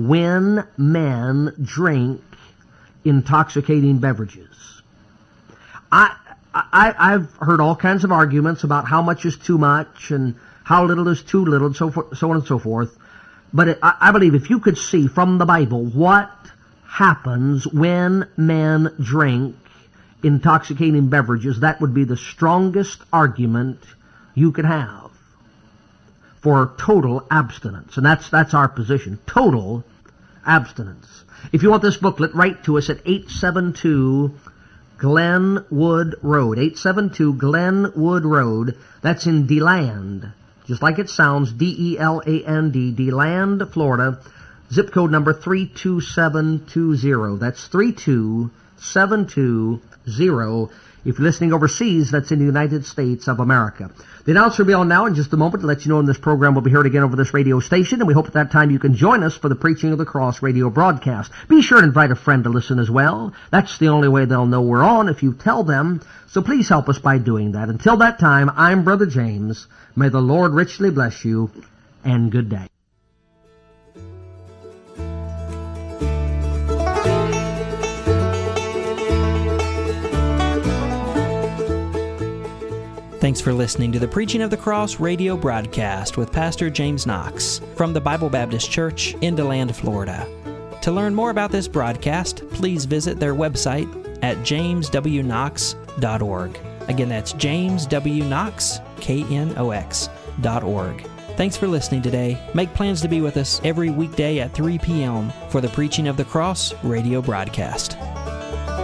when men drink intoxicating beverages. I've heard all kinds of arguments about how much is too much and how little is too little, and so on and so forth. But I believe if you could see from the Bible what happens when men drink intoxicating beverages, that would be the strongest argument you could have for total abstinence. And that's our position, total abstinence. If you want this booklet, write to us at 872 Glenwood Road. 872 Glenwood Road. That's in DeLand. Just like it sounds, D-E-L-A-N-D, DeLand, Florida. Zip code number 32720. That's 32720. If you're listening overseas, that's in the United States of America. The announcer will be on now in just a moment to let you know when this program will be heard again over this radio station, and we hope at that time you can join us for the Preaching of the Cross radio broadcast. Be sure to invite a friend to listen as well. That's the only way they'll know we're on if you tell them, so please help us by doing that. Until that time, I'm Brother James. May the Lord richly bless you, and good day. Thanks for listening to the Preaching of the Cross radio broadcast with Pastor James Knox from the Bible Baptist Church in DeLand, Florida. To learn more about this broadcast, please visit their website at jameswknox.org. Again, that's jameswknox.org. Thanks for listening today. Make plans to be with us every weekday at 3 p.m. for the Preaching of the Cross radio broadcast.